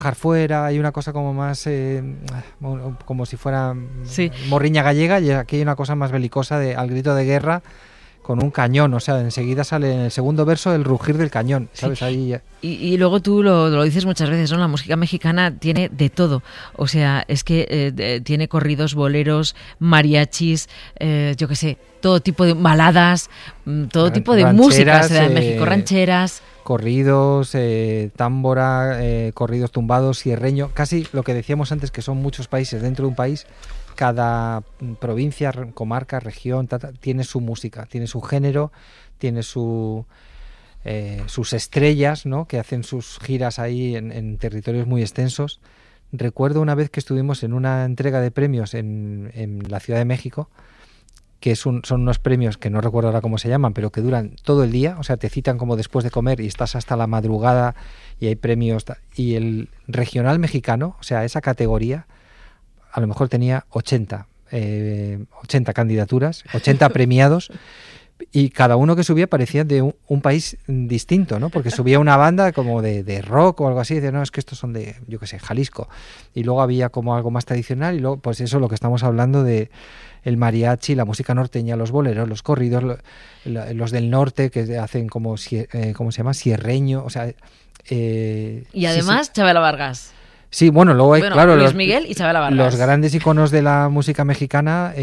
dejar fuera, hay una cosa como más como si fuera Sí. morriña gallega, y aquí hay una cosa más belicosa al grito de guerra con un cañón, o sea, enseguida sale en el segundo verso el rugir del cañón, ¿sabes? Sí. Ahí Y luego tú lo dices muchas veces, ¿no? La música mexicana tiene de todo. O sea, es que tiene corridos, boleros, mariachis, yo qué sé, todo tipo de baladas, todo tipo de música se da en México, rancheras. Corridos, támbora, corridos tumbados, sierreño, casi lo que decíamos antes, que son muchos países dentro de un país. Cada provincia, comarca, región, tiene su música, tiene su género, tiene sus estrellas, ¿no? Que hacen sus giras ahí en territorios muy extensos. Recuerdo una vez que estuvimos en una entrega de premios en la Ciudad de México, que son unos premios que no recuerdo ahora cómo se llaman, pero que duran todo el día, o sea, te citan como después de comer y estás hasta la madrugada y hay premios. Y el regional mexicano, o sea, esa categoría, a lo mejor tenía 80 candidaturas, 80 premiados, y cada uno que subía parecía de un país distinto, ¿no? Porque subía una banda como de rock o algo así, y decía, no, es que estos son de, yo qué sé, Jalisco. Y luego había como algo más tradicional, y luego, pues eso, lo que estamos hablando de el mariachi, la música norteña, los boleros, los corridos, los del norte que hacen como, ¿cómo se llama? Sierreño, o sea... y además, sí. Chabela Vargas. Sí, bueno, luego hay, claro, Luis Miguel y Chabela Vargas. Los grandes iconos de la música mexicana,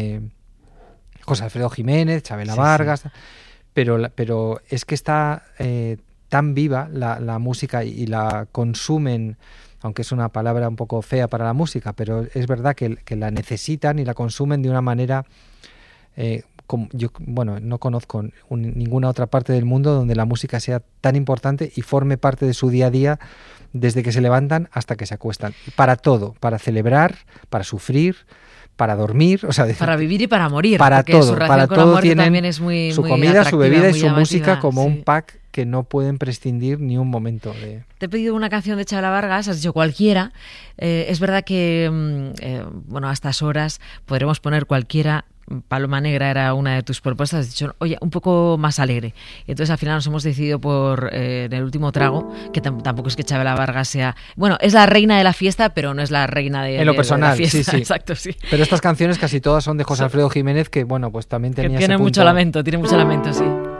José Alfredo Jiménez, Chabela Vargas, sí. Pero es que está tan viva la música y la consumen, aunque es una palabra un poco fea para la música, pero es verdad que la necesitan y la consumen de una manera... yo no conozco ninguna otra parte del mundo donde la música sea tan importante y forme parte de su día a día desde que se levantan hasta que se acuestan. Para todo, para celebrar, para sufrir, para dormir, o sea, para vivir y para morir. Para todo, su relación para con todo la muerte tienen también es muy su muy comida, su bebida y su llamativa, música como sí. un pack que no pueden prescindir ni un momento de... Te he pedido una canción de Chabela Vargas, has dicho cualquiera. Es verdad que, a estas horas podremos poner cualquiera. Paloma Negra era una de tus propuestas, has dicho, oye, un poco más alegre. Y entonces al final nos hemos decidido por en el último trago, que tampoco es que Chabela Vargas sea... Bueno, es la reina de la fiesta, pero no es la reina de, en lo personal, de la fiesta. Sí. Exacto, sí. Pero estas canciones casi todas son de José Alfredo Jiménez, que bueno, pues también tenía que tiene ese punto... mucho lamento, sí.